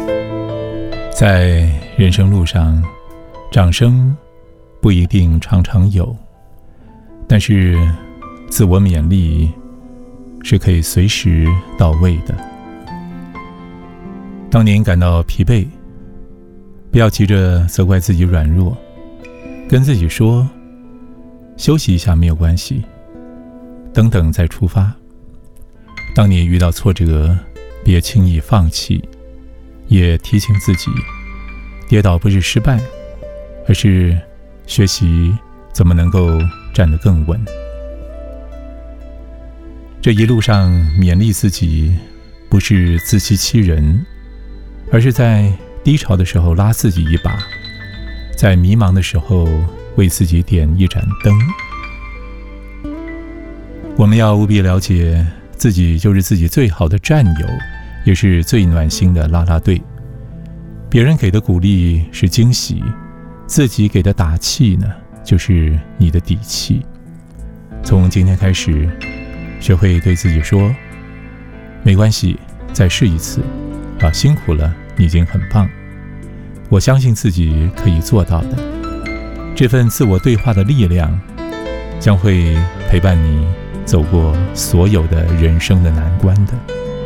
在人生路上，掌声不一定常常有，但是自我勉励是可以随时到位的。当您感到疲惫，不要急着责怪自己软弱，跟自己说休息一下没有关系，等等再出发。当你遇到挫折，别轻易放弃，也提醒自己，跌倒不是失败，而是学习怎么能够站得更稳。这一路上勉励自己，不是自欺欺人，而是在低潮的时候拉自己一把，在迷茫的时候为自己点一盏灯。我们要务必了解，自己就是自己最好的战友，也是最暖心的啦啦队。别人给的鼓励是惊喜，自己给的打气呢，就是你的底气。从今天开始，学会对自己说，没关系，再试一次，辛苦了，你已经很棒，我相信自己可以做到的。这份自我对话的力量，将会陪伴你走过所有的人生的难关的。